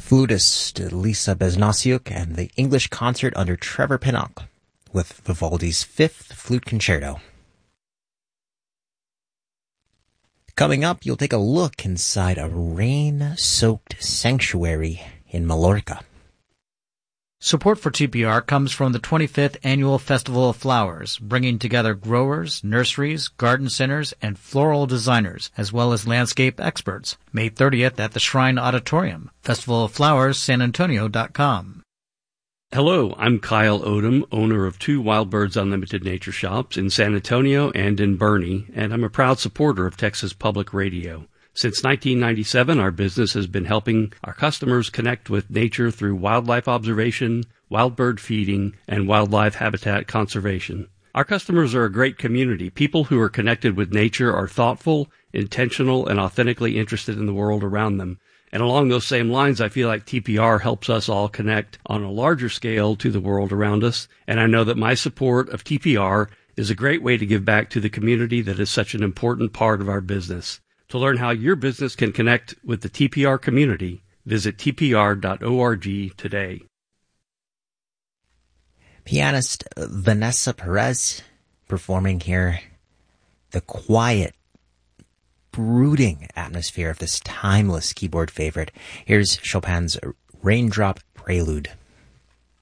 flutist Lisa Besnasiuk and the English concert under Trevor Pinnock with Vivaldi's Fifth Flute Concerto. Coming up, you'll take a look inside a rain-soaked sanctuary in Mallorca. Support for TPR comes from the 25th Annual Festival of Flowers, bringing together growers, nurseries, garden centers, and floral designers, as well as landscape experts. May 30th at the Shrine Auditorium. Festival of Flowers, SanAntonio.com. Hello, I'm Kyle Odom, owner of 2 Wild Birds Unlimited Nature Shops in San Antonio and in Boerne, and I'm a proud supporter of Texas Public Radio. Since 1997, our business has been helping our customers connect with nature through wildlife observation, wild bird feeding, and wildlife habitat conservation. Our customers are a great community. People who are connected with nature are thoughtful, intentional, and authentically interested in the world around them. And along those same lines, I feel like TPR helps us all connect on a larger scale to the world around us. And I know that my support of TPR is a great way to give back to the community that is such an important part of our business. To learn how your business can connect with the TPR community, visit tpr.org today. Pianist Vanessa Perez performing here. The quiet, brooding atmosphere of this timeless keyboard favorite. Here's Chopin's Raindrop Prelude.